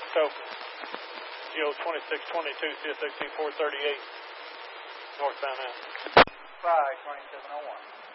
Token. GO 2622, CSXC 438, northbound now. 52701.